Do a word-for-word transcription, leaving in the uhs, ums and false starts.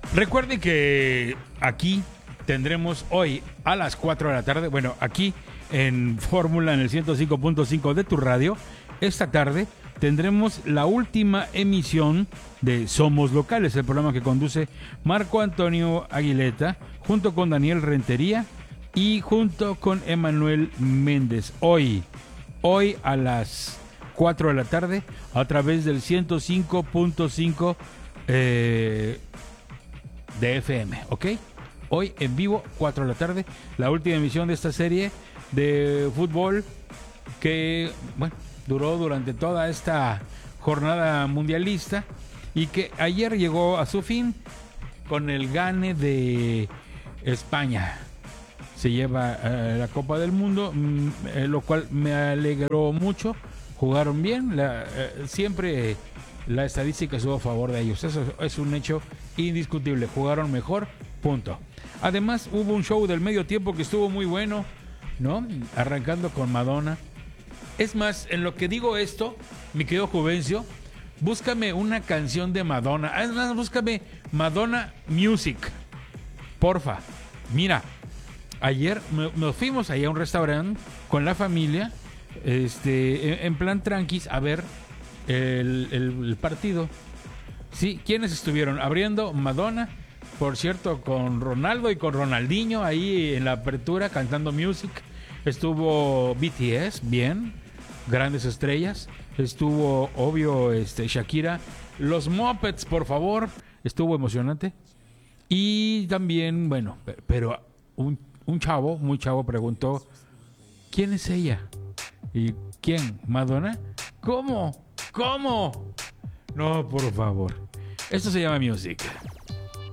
Recuerde que aquí tendremos hoy a las cuatro de la tarde, bueno, aquí en Fórmula en el ciento cinco punto cinco de tu radio, esta tarde tendremos la última emisión de Somos Locales, el programa que conduce Marco Antonio Aguileta, junto con Daniel Rentería y junto con Emanuel Méndez. Hoy, hoy a las cuatro de la tarde, a través del ciento cinco punto cinco eh, de F M, ¿ok? Hoy en vivo, cuatro de la tarde, la última emisión de esta serie de fútbol que, bueno, duró durante toda esta jornada mundialista y que ayer llegó a su fin con el gane de España. Se lleva eh, la Copa del Mundo, mm, eh, lo cual me alegró mucho. Jugaron bien, la, eh, siempre la estadística estuvo a favor de ellos. Eso es un hecho indiscutible. Jugaron mejor, punto. Además, hubo un show del medio tiempo que estuvo muy bueno, ¿no? Arrancando con Madonna. Es más, en lo que digo esto, mi querido Juvencio, búscame una canción de Madonna. Es más, búscame Madonna Music. Porfa. Mira, ayer me- nos fuimos allá a un restaurante con la familia, este, en, en plan tranquis, a ver el, el- el partido. Sí, ¿quiénes estuvieron? Abriendo Madonna, por cierto, con Ronaldo y con Ronaldinho ahí en la apertura cantando Music. Estuvo B T S, bien, grandes estrellas. Estuvo, obvio, este, Shakira. Los Muppets, por favor. Estuvo emocionante. Y también, bueno, pe- pero un, un chavo, muy chavo, preguntó, ¿quién es ella? ¿Y quién? ¿Madonna? ¿Cómo? ¿Cómo? No, por favor. Esto se llama Music.